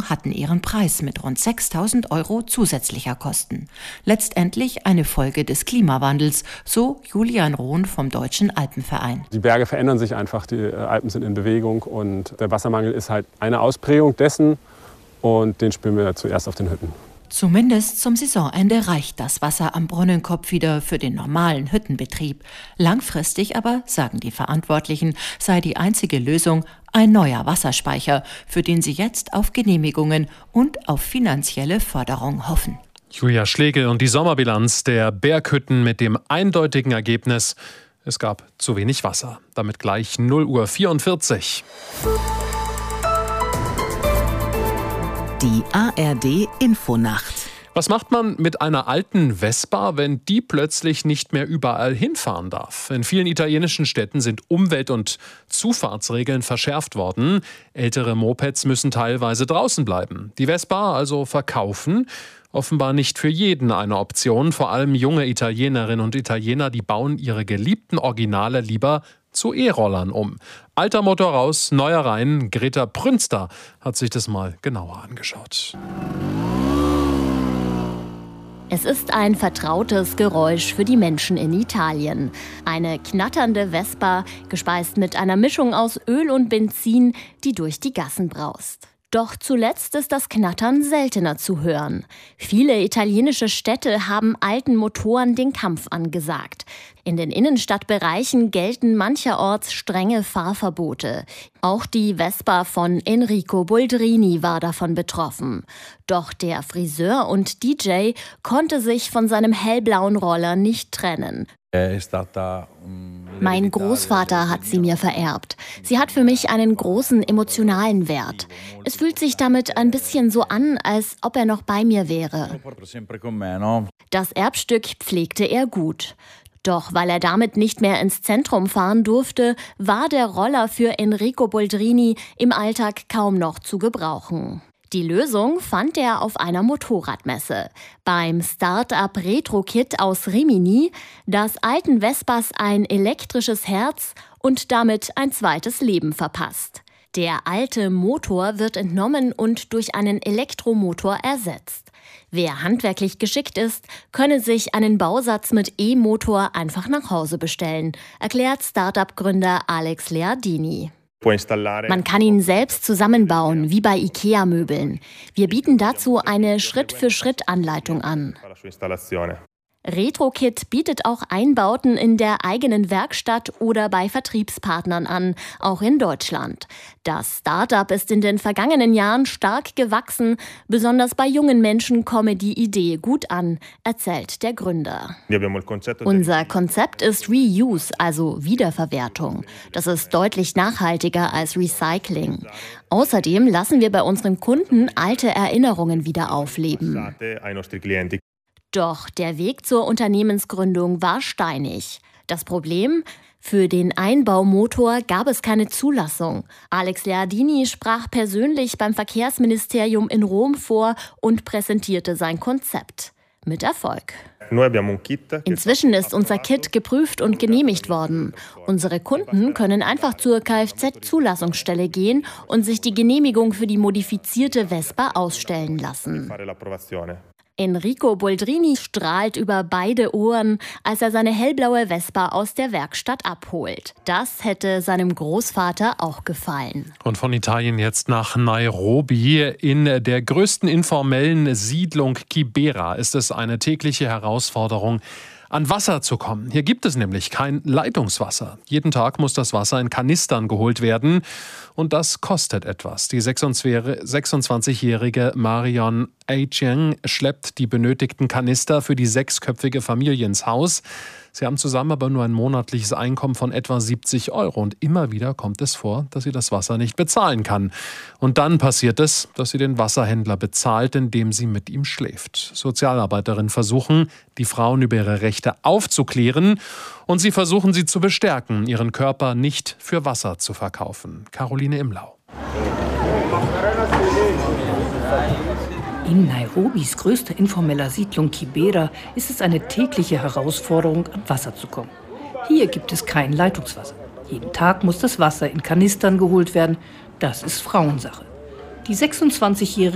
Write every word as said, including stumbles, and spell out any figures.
Bohrungen hatten ihren Preis mit rund sechstausend Euro zusätzlicher Kosten. Letztendlich eine Folge des Klimawandels, so Julian Rohn vom Deutschen Alpenverein. Die Berge verändern sich einfach, die Alpen sind in Bewegung und der Wassermangel ist halt eine Ausprägung dessen und den spüren wir zuerst auf den Hütten. Zumindest zum Saisonende reicht das Wasser am Brunnenkopf wieder für den normalen Hüttenbetrieb. Langfristig aber, sagen die Verantwortlichen, sei die einzige Lösung ein neuer Wasserspeicher, für den sie jetzt auf Genehmigungen und auf finanzielle Förderung hoffen. Julia Schlegel und die Sommerbilanz der Berghütten mit dem eindeutigen Ergebnis: Es gab zu wenig Wasser. Damit gleich null Uhr vierundvierzig. Die A R D-Infonacht. Was macht man mit einer alten Vespa, wenn die plötzlich nicht mehr überall hinfahren darf? In vielen italienischen Städten sind Umwelt- und Zufahrtsregeln verschärft worden. Ältere Mopeds müssen teilweise draußen bleiben. Die Vespa also verkaufen? Offenbar nicht für jeden eine Option. Vor allem junge Italienerinnen und Italiener, die bauen ihre geliebten Originale lieber zu E-Rollern um. Alter Motor raus, neuer rein. Greta Prünster hat sich das mal genauer angeschaut. Es ist ein vertrautes Geräusch für die Menschen in Italien. Eine knatternde Vespa, gespeist mit einer Mischung aus Öl und Benzin, die durch die Gassen braust. Doch zuletzt ist das Knattern seltener zu hören. Viele italienische Städte haben alten Motoren den Kampf angesagt. In den Innenstadtbereichen gelten mancherorts strenge Fahrverbote. Auch die Vespa von Enrico Boldrini war davon betroffen. Doch der Friseur und D J konnte sich von seinem hellblauen Roller nicht trennen. Mein Großvater hat sie mir vererbt. Sie hat für mich einen großen emotionalen Wert. Es fühlt sich damit ein bisschen so an, als ob er noch bei mir wäre. Das Erbstück pflegte er gut. Doch weil er damit nicht mehr ins Zentrum fahren durfte, war der Roller für Enrico Boldrini im Alltag kaum noch zu gebrauchen. Die Lösung fand er auf einer Motorradmesse. Beim Start-up Retro-Kit aus Rimini, das alten Vespas ein elektrisches Herz und damit ein zweites Leben verpasst. Der alte Motor wird entnommen und durch einen Elektromotor ersetzt. Wer handwerklich geschickt ist, könne sich einen Bausatz mit E-Motor einfach nach Hause bestellen, erklärt Start-up-Gründer Alex Leardini. Man kann ihn selbst zusammenbauen, wie bei IKEA-Möbeln. Wir bieten dazu eine Schritt-für-Schritt-Anleitung an. Retro-Kit bietet auch Einbauten in der eigenen Werkstatt oder bei Vertriebspartnern an, auch in Deutschland. Das Start-up ist in den vergangenen Jahren stark gewachsen. Besonders bei jungen Menschen komme die Idee gut an, erzählt der Gründer. Unser Konzept ist Reuse, also Wiederverwertung. Das ist deutlich nachhaltiger als Recycling. Außerdem lassen wir bei unseren Kunden alte Erinnerungen wieder aufleben. Doch der Weg zur Unternehmensgründung war steinig. Das Problem? Für den Einbaumotor gab es keine Zulassung. Alex Leardini sprach persönlich beim Verkehrsministerium in Rom vor und präsentierte sein Konzept. Mit Erfolg. Inzwischen ist unser Kit geprüft und genehmigt worden. Unsere Kunden können einfach zur Kfz-Zulassungsstelle gehen und sich die Genehmigung für die modifizierte Vespa ausstellen lassen. Enrico Boldrini strahlt über beide Ohren, als er seine hellblaue Vespa aus der Werkstatt abholt. Das hätte seinem Großvater auch gefallen. Und von Italien jetzt nach Nairobi. In der größten informellen Siedlung Kibera ist es eine tägliche Herausforderung, an Wasser zu kommen. Hier gibt es nämlich kein Leitungswasser. Jeden Tag muss das Wasser in Kanistern geholt werden und das kostet etwas. Die sechsundzwanzigjährige Marion Achieng schleppt die benötigten Kanister für die sechsköpfige Familie ins Haus. Sie haben zusammen aber nur ein monatliches Einkommen von etwa siebzig Euro. Und immer wieder kommt es vor, dass sie das Wasser nicht bezahlen kann. Und dann passiert es, dass sie den Wasserhändler bezahlt, indem sie mit ihm schläft. Sozialarbeiterinnen versuchen, die Frauen über ihre Rechte aufzuklären. Und sie versuchen, sie zu bestärken, ihren Körper nicht für Wasser zu verkaufen. Caroline Imlau. In Nairobis größter informeller Siedlung Kibera ist es eine tägliche Herausforderung, an Wasser zu kommen. Hier gibt es kein Leitungswasser. Jeden Tag muss das Wasser in Kanistern geholt werden. Das ist Frauensache. Die sechsundzwanzigjährige